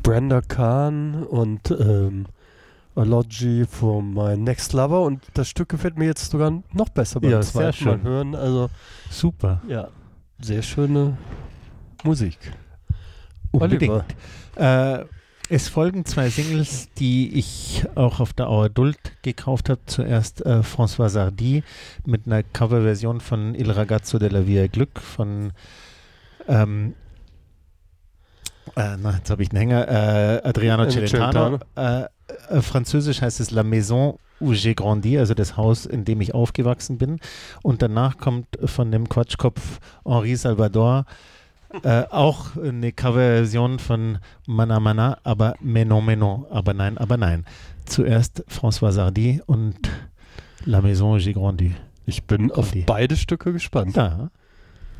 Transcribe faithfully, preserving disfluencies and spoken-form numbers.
Brenda Khan und ähm, Alogy for My Next Lover und das Stück gefällt mir jetzt sogar noch besser beim Ja, zweiten sehr Mal schön. hören. Also Super. ja, sehr schöne Musik. Unbedingt. Oliver. Äh, es folgen zwei Singles, die ich auch auf der Our Duld gekauft habe. Zuerst äh, François Hardy mit einer Coverversion von Il Ragazzo della Via Glück von ähm, äh, na, jetzt habe ich einen Hänger, äh, Adriano Äh, Celentano. Celentano. Äh, äh, französisch heißt es La Maison où j'ai grandi, also das Haus, in dem ich aufgewachsen bin. Und danach kommt von dem Quatschkopf Henri Salvador Äh, auch eine Coverversion von Mana Mana, aber Menon Menon, aber nein, aber nein. Zuerst François Hardy und La Maison où j'ai grandi. Ich bin auf Grandi. beide Stücke gespannt. Ja.